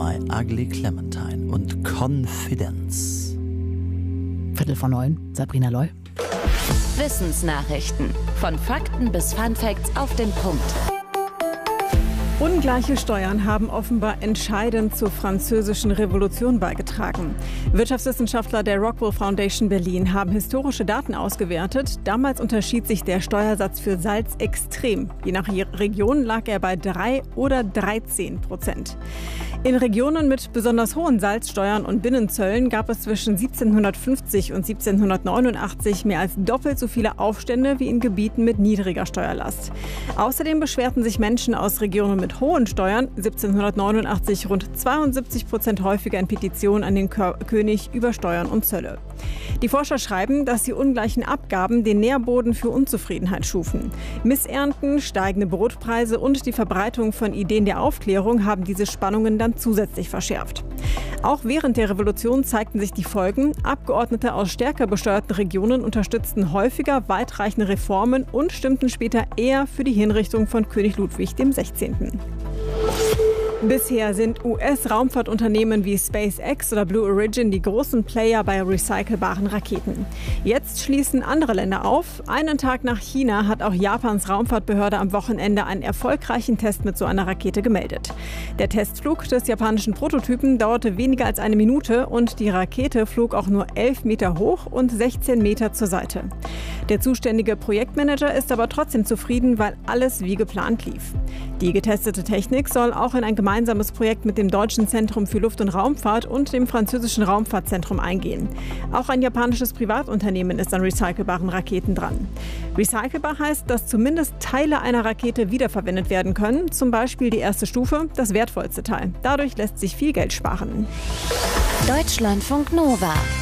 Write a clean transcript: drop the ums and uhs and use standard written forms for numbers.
My Ugly Clementine und Confidence. 8:45, Sabrina Loy. Wissensnachrichten. Von Fakten bis Funfacts auf den Punkt. Ungleiche Steuern haben offenbar entscheidend zur Französischen Revolution beigetragen. Wirtschaftswissenschaftler der Rockwell Foundation Berlin haben historische Daten ausgewertet. Damals unterschied sich der Steuersatz für Salz extrem. Je nach Region lag er bei 3 oder 13%. In Regionen mit besonders hohen Salzsteuern und Binnenzöllen gab es zwischen 1750 und 1789 mehr als doppelt so viele Aufstände wie in Gebieten mit niedriger Steuerlast. Außerdem beschwerten sich Menschen aus Regionen mit hohen Steuern 1789 rund 72% häufiger in Petitionen an den König über Steuern und Zölle. Die Forscher schreiben, dass die ungleichen Abgaben den Nährboden für Unzufriedenheit schufen. Missernten, steigende Brotpreise und die Verbreitung von Ideen der Aufklärung haben diese Spannungen dann zusätzlich verschärft. Auch während der Revolution zeigten sich die Folgen. Abgeordnete aus stärker besteuerten Regionen unterstützten häufiger weitreichende Reformen und stimmten später eher für die Hinrichtung von König Ludwig XVI. Bisher sind US-Raumfahrtunternehmen wie SpaceX oder Blue Origin die großen Player bei recycelbaren Raketen. Jetzt schließen andere Länder auf. Einen Tag nach China hat auch Japans Raumfahrtbehörde am Wochenende einen erfolgreichen Test mit so einer Rakete gemeldet. Der Testflug des japanischen Prototypen dauerte weniger als eine Minute und die Rakete flog auch nur 11 Meter hoch und 16 Meter zur Seite. Der zuständige Projektmanager ist aber trotzdem zufrieden, weil alles wie geplant lief. Die getestete Technik soll auch in ein gemeinsames Projekt mit dem Deutschen Zentrum für Luft- und Raumfahrt und dem französischen Raumfahrtzentrum eingehen. Auch ein japanisches Privatunternehmen ist an recycelbaren Raketen dran. Recycelbar heißt, dass zumindest Teile einer Rakete wiederverwendet werden können, zum Beispiel die erste Stufe, das wertvollste Teil. Dadurch lässt sich viel Geld sparen. Deutschlandfunk Nova.